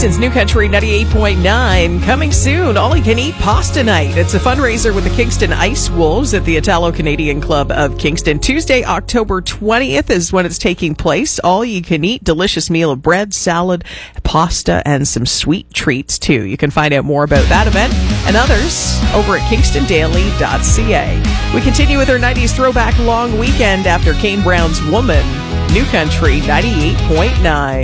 Kingston's New Country 98.9. Coming soon, all you can eat pasta night. It's a fundraiser with the Kingston Ice Wolves at the Italo-Canadian Club of Kingston. Tuesday, October 20th is when it's taking place. All you can eat delicious meal of bread, salad, pasta, and some sweet treats too. You can find out more about that event and others over at kingstondaily.ca. We continue with our 90s throwback long weekend after Kane Brown's Woman. New Country 98.9.